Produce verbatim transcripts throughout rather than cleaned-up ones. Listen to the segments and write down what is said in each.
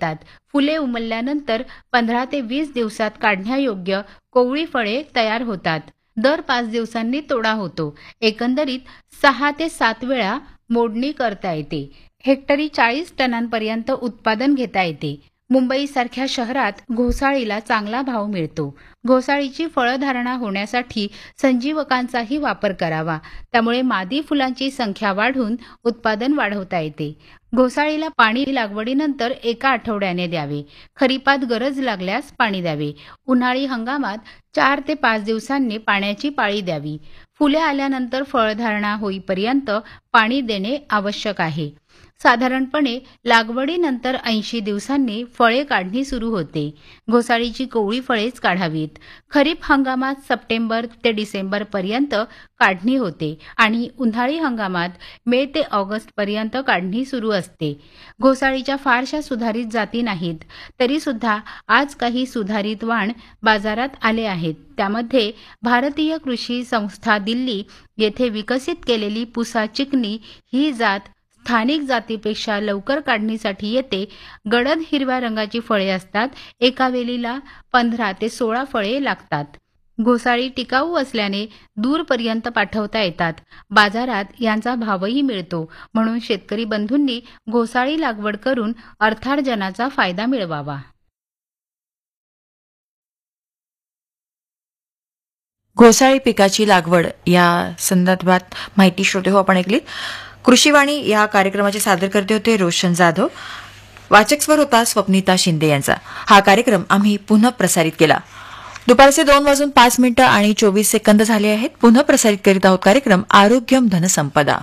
येतात. फुले उमलल्यानंतर पंधरा ते वीस दिवसात काढण्यायोग्य कोवळी फळे तयार होतात. दर पाच दिवसांनी तोडा होतो. एकंदरीत सहा ते सात वेळा मोडणी करता येते. हेक्टरी चाळीस टनांपर्यंत उत्पादन घेता येते. मुंबईसारख्या शहरात घोसाळीला चांगला भाव मिळतो. घोसाळीची फळधारणा होण्यासाठी संजीवकांचाही वापर करावा. त्यामुळे मादी फुलांची संख्या वाढून उत्पादन वाढवता येते. घोसाळीला पाणी लागवडीनंतर एका आठवड्याने द्यावे. खरीपात गरज लागल्यास पाणी द्यावे. उन्हाळी हंगामात चार ते पाच दिवसांनी पाण्याची पाळी द्यावी. फुले आल्यानंतर फळधारणा होईपर्यंत पाणी देणे आवश्यक आहे. साधारणपणे लागवडीनंतर ऐंशी दिवसांनी फळे काढणी सुरू होते. घोसाळीची कोवळी फळेच काढावीत. खरीप हंगामात सप्टेंबर ते डिसेंबर पर्यंत काढणी होते आणि उन्हाळी हंगामात मे ते ऑगस्ट पर्यंत काढणी सुरू असते. घोसाळीच्या फारशा सुधारित जाती नाहीत, तरी सुद्धा आज काही सुधारित वाण बाजारात आले आहेत. त्यामध्ये भारतीय कृषी संस्था दिल्ली येथे विकसित केलेली पुसा चिकनी ही जात स्थानिक जातीपेक्षा लवकर काढणीसाठी येते. गडद हिरव्या रंगाची फळे असतात. एका वेलीला पंधरा ते सोळा फळे लागतात. घोसाळी टिकाऊ असल्याने दूरपर्यंत पाठवता येतात. बाजारात यांचा भावही मिळतो. म्हणून शेतकरी बंधूंनी घोसाळी लागवड करून अर्थार्जनाचा फायदा मिळवावा. घोसाळी पिकाची लागवड या संदर्भात माहिती श्रोते हो आपण ऐकलीत. कृषीवाणी या कार्यक्रमाचे सादर करते होते रोशन जाधव. वाचक स्वर होता स्वप्निता शिंदे यांचा. हा कार्यक्रम आम्ही पुन्हा प्रसारित केला. दुपारचे दोन वाजून पाच मिनिटं आणि चोवीस सेकंद झाले आहेत. पुन्हा प्रसारित करीत आहोत कार्यक्रम आरोग्यम धनसंपदा.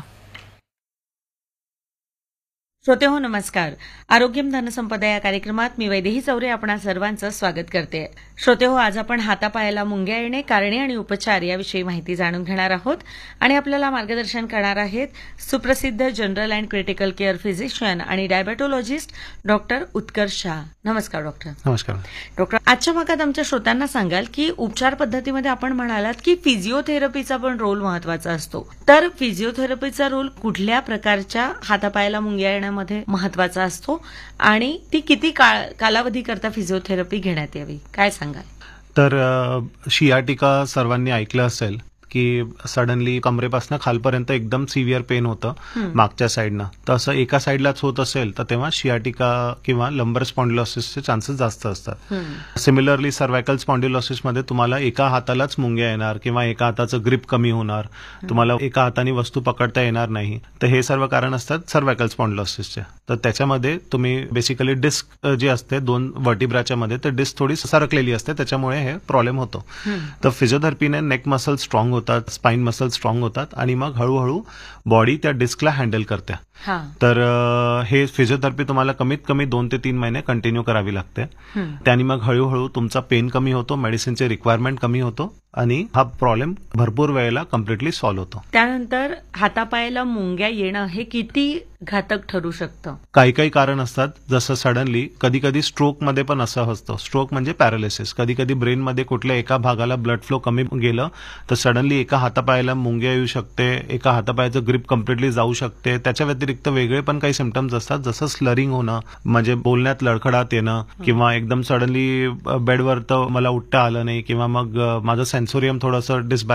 श्रोते हो नमस्कार. आरोग्यम धनसंपदा या कार्यक्रमात मी वैदेही चौरे आपणा सर्वांचं स्वागत करते. श्रोते हो, आज आपण हातापायाला मुंग्या येणे, कारणे आणि उपचार याविषयी माहिती जाणून घेणार आहोत आणि आपल्याला मार्गदर्शन करणार आहेत सुप्रसिद्ध general and critical care physician आणि डायबेटोलॉजिस्ट डॉक्टर उत्कर्ष शाह. नमस्कार डॉक्टर. नमस्कार डॉक्टर. आजच्या भागात आमच्या श्रोत्यांना सांगाल की उपचार पद्धतीमध्ये आपण म्हणालात की फिजिओथेरपीचा पण रोल महत्वाचा असतो. तर फिजिओथेरपीचा रोल कुठल्या प्रकारच्या हातापायाला मुंग्या येण्यामध्ये महत्वाचा असतो आणि ती किती काळ कालावधी करता फिजिओथेरपी घेण्यात यावी, काय सांगाल? तर शियाटिका सर्वांनी ऐकलं असेल की सडनली कमरेपासून खालपर्यंत एकदम सिव्हिअर पेन होतं मागच्या साईडनं. तर असं एका साईडलाच होत असेल तर तेव्हा शियाटिका किंवा लंबर स्पॉन्डिलोसिसचे चान्सेस जास्त असतात. सिमिलरली सर्वायकल स्पॉन्डिलोसिसमध्ये तुम्हाला एका हातालाच मुंग्या येणार किंवा एका हाताचं ग्रिप कमी होणार, तुम्हाला एका हाताने वस्तू पकडता येणार नाही. तर हे सर्व कारण असतात सर्वायकल स्पॉन्डिलोसिसचे. तर त्याच्यामध्ये तुम्ही बेसिकली डिस्क जी असते दोन वर्टिब्राच्या मध्ये, तर डिस्क थोडी सरकलेली असते, त्याच्यामुळे हे प्रॉब्लेम होतो. तर फिजिओथेरपीने नेक मसल स्ट्रॉंग होतात, स्पाइन मसल स्ट्रॉंग होतात आणि मग हळूहळू बॉडी त्या डिस्कला हँडल करते. तर हे फिजिओथेरपी तुम्हाला कमीत कमी दोन ते तीन महिने कंटिन्यू करावी लागते. त्याने मग हळूहळू तुमचा पेन कमी होतो, मेडिसिनचे रिक्वायरमेंट कमी होतो आणि हा प्रॉब्लेम भरपूर वेळेला कम्प्लिटली सॉल्व्ह होतो. त्यानंतर हातापायाला मुंग्या येणं हे किती घातक ठरू शकतं? काही काही कारण असतात, जसं सडनली कधी कधी स्ट्रोक मध्ये पण असं असतं. स्ट्रोक म्हणजे पॅरालिसिस. कधी कधी ब्रेन मध्ये कुठल्या एका भागाला ब्लड फ्लो कमी गेलं तर सडनली एका हातापायाला मुंग्या येऊ शकते, एका हातापायाचं ग्रिप कम्प्लिटली जाऊ शकते. त्याच्या व्यतिरिक्त वेगळे पण काही सिम्पटम्स असतात, जसं स्लरिंग होणं, म्हणजे बोलण्यात लडखडात येणं किंवा एकदम सडनली बेडवर तर मला उठता आलं नाही किंवा मग माझं सेन्सोरियम थोडंसं डिस